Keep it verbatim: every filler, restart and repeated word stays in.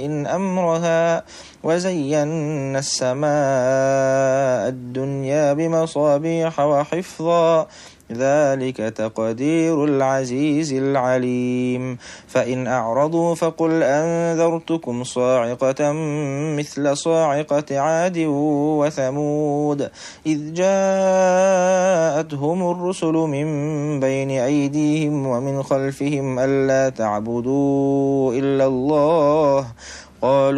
أمرها وزينا السماء الدنيا بمصابيح وحفظا ذلك تقدير العزيز العليم فإن أعرضوا فقل أنذرتكم صاعقة مثل صاعقة عاد وثمود إذ جاءتهم الرسل من بين أيديهم ومن خلفهم ألا تعبدوا إلا الله قالوا